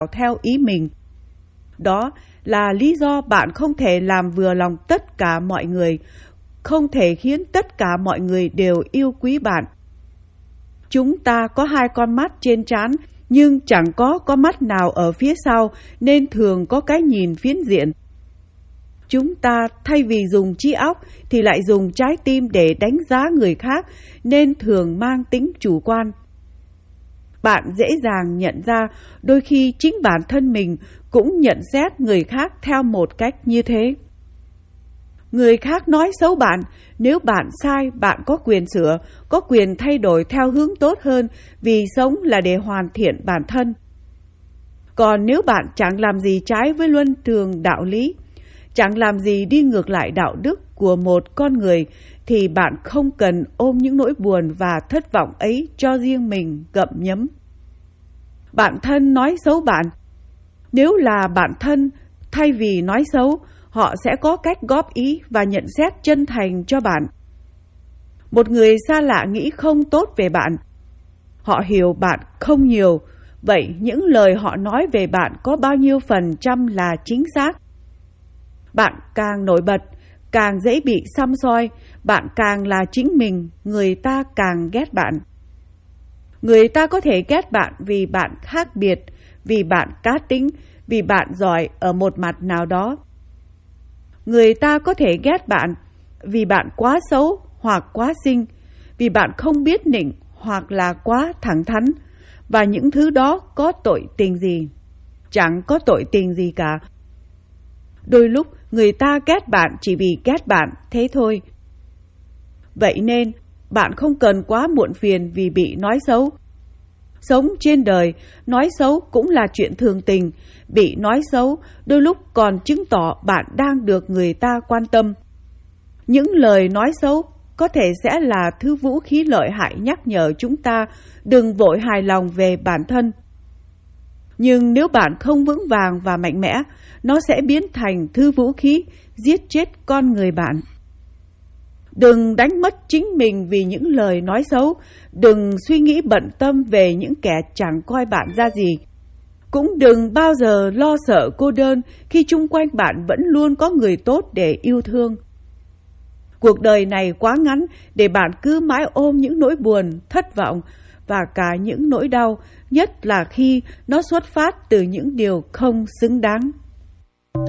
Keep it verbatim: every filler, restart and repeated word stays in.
theo ý mình. Đó là lý do bạn không thể làm vừa lòng tất cả mọi người, không thể khiến tất cả mọi người đều yêu quý bạn. Chúng ta có hai con mắt trên trán, nhưng chẳng có con mắt nào ở phía sau, nên thường có cái nhìn phiến diện. Chúng ta thay vì dùng trí óc thì lại dùng trái tim để đánh giá người khác, nên thường mang tính chủ quan. Bạn dễ dàng nhận ra đôi khi chính bản thân mình cũng nhận xét người khác theo một cách như thế. Người khác nói xấu bạn, nếu bạn sai, bạn có quyền sửa, có quyền thay đổi theo hướng tốt hơn, vì sống là để hoàn thiện bản thân. Còn nếu bạn chẳng làm gì trái với luân thường đạo lý, chẳng làm gì đi ngược lại đạo đức của một con người, thì bạn không cần ôm những nỗi buồn và thất vọng ấy cho riêng mình gặm nhấm. Bạn thân nói xấu bạn. Nếu là bạn thân, thay vì nói xấu, họ sẽ có cách góp ý và nhận xét chân thành cho bạn. Một người xa lạ nghĩ không tốt về bạn. Họ hiểu bạn không nhiều, vậy những lời họ nói về bạn có bao nhiêu phần trăm là chính xác? Bạn càng nổi bật, càng dễ bị săm soi, bạn càng là chính mình, người ta càng ghét bạn. Người ta có thể ghét bạn vì bạn khác biệt, vì bạn cá tính, vì bạn giỏi ở một mặt nào đó. Người ta có thể ghét bạn vì bạn quá xấu hoặc quá xinh, vì bạn không biết nịnh hoặc là quá thẳng thắn, và những thứ đó có tội tình gì? Chẳng có tội tình gì cả. Đôi lúc người ta ghét bạn chỉ vì ghét bạn, thế thôi. Vậy nên, bạn không cần quá muộn phiền vì bị nói xấu. Sống trên đời, nói xấu cũng là chuyện thường tình. Bị nói xấu đôi lúc còn chứng tỏ bạn đang được người ta quan tâm. Những lời nói xấu có thể sẽ là thứ vũ khí lợi hại nhắc nhở chúng ta đừng vội hài lòng về bản thân. Nhưng nếu bạn không vững vàng và mạnh mẽ, nó sẽ biến thành thứ vũ khí giết chết con người bạn. Đừng đánh mất chính mình vì những lời nói xấu. Đừng suy nghĩ bận tâm về những kẻ chẳng coi bạn ra gì. Cũng đừng bao giờ lo sợ cô đơn khi chung quanh bạn vẫn luôn có người tốt để yêu thương. Cuộc đời này quá ngắn để bạn cứ mãi ôm những nỗi buồn, thất vọng và cả những nỗi đau, nhất là khi nó xuất phát từ những điều không xứng đáng.